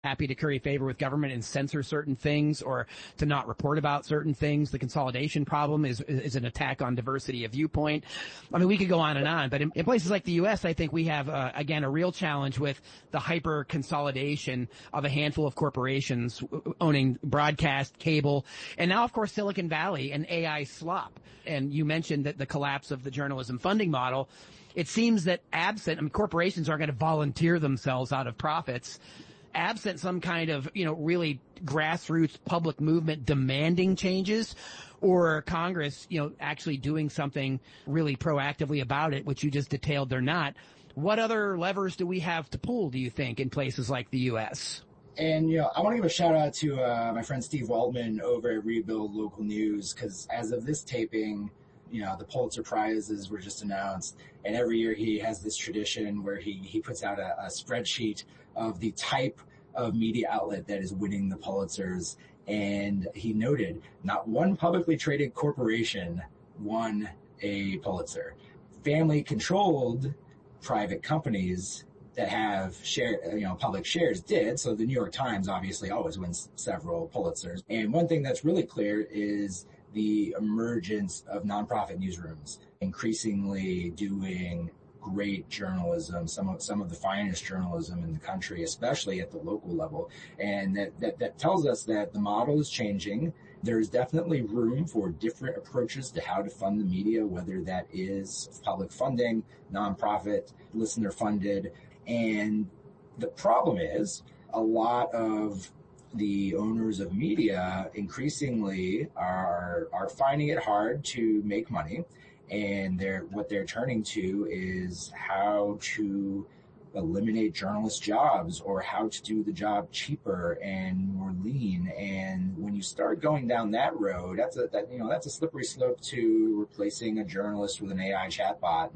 happy to curry favor with government and censor certain things or to not report about certain things. The consolidation problem is an attack on diversity of viewpoint. I mean, we could go on and on, but in places like the U.S., I think we have, again, a real challenge with the hyper consolidation of a handful of corporations owning broadcast, cable, and now, of course, Silicon Valley and AI slop. And you mentioned that the collapse of the journalism funding model. It seems that corporations aren't going to volunteer themselves out of profits. Absent some kind of, really grassroots public movement demanding changes, or Congress, actually doing something really proactively about it, which you just detailed they're not. What other levers do we have to pull, do you think, in places like the U.S.? And, I want to give a shout out to my friend Steve Waldman over at Rebuild Local News, because as of this taping, the Pulitzer Prizes were just announced, and every year he has this tradition where he puts out a spreadsheet of the type of media outlet that is winning the Pulitzers. And he noted not one publicly traded corporation won a Pulitzer. Family-controlled private companies that have public shares did. So the New York Times obviously always wins several Pulitzers. And one thing that's really clear is the emergence of nonprofit newsrooms increasingly doing great journalism, some of the finest journalism in the country, especially at the local level. And that tells us that the model is changing. There's definitely room for different approaches to how to fund the media, whether that is public funding, nonprofit, listener funded. And the problem is a lot of the owners of media increasingly are finding it hard to make money. And what they're turning to is how to eliminate journalist jobs or how to do the job cheaper and more lean. And when you start going down that road, that's a slippery slope to replacing a journalist with an AI chatbot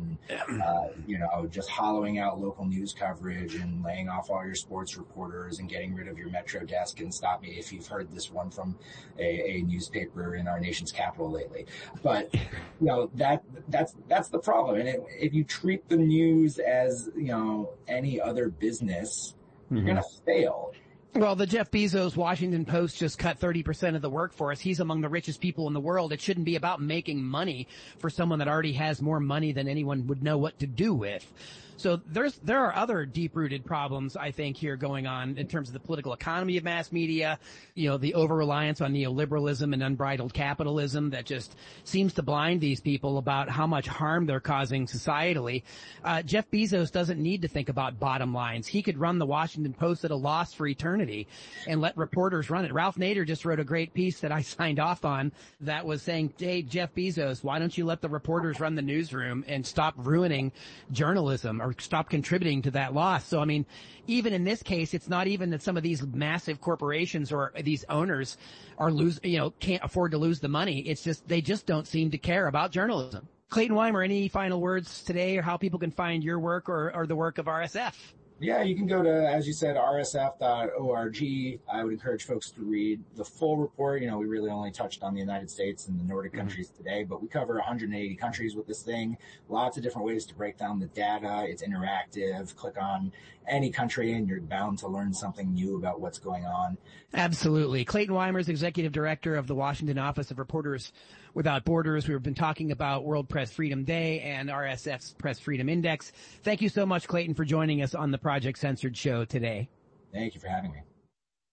and, just hollowing out local news coverage and laying off all your sports reporters and getting rid of your Metro desk. And stop me if you've heard this one from a newspaper in our nation's capital lately. But, that's the problem. And if you treat the news as, any other business, you're going to fail. Well, the Jeff Bezos Washington Post just cut 30% of the workforce. He's among the richest people in the world. It shouldn't be about making money for someone that already has more money than anyone would know what to do with. So there are other deep-rooted problems, I think, here going on in terms of the political economy of mass media, the over-reliance on neoliberalism and unbridled capitalism that just seems to blind these people about how much harm they're causing societally. Jeff Bezos doesn't need to think about bottom lines. He could run the Washington Post at a loss for eternity and let reporters run it. Ralph Nader just wrote a great piece that I signed off on that was saying, hey, Jeff Bezos, why don't you let the reporters run the newsroom and stop ruining journalism or stop contributing to that loss? So, I mean, even in this case, it's not even that some of these massive corporations or these owners are can't afford to lose the money. It's just, they just don't seem to care about journalism. Clayton Weimer, any final words today or how people can find your work or the work of RSF? Yeah, you can go to, as you said, rsf.org. I would encourage folks to read the full report. We really only touched on the United States and the Nordic countries today, but we cover 180 countries with this thing. Lots of different ways to break down the data. It's interactive. Click on any country and you're bound to learn something new about what's going on. Absolutely. Clayton Weimer is Executive Director of the Washington Office of Reporters Without Borders. We've been talking about World Press Freedom Day and RSF's Press Freedom Index. Thank you so much, Clayton, for joining us on the Project Censored show today. Thank you for having me.